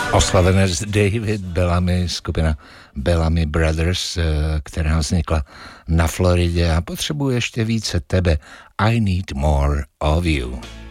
Oslavenec David Bellamy, skupina Bellamy Brothers, která vznikla na Floridě a potřebuje ještě více tebe. I need more of you.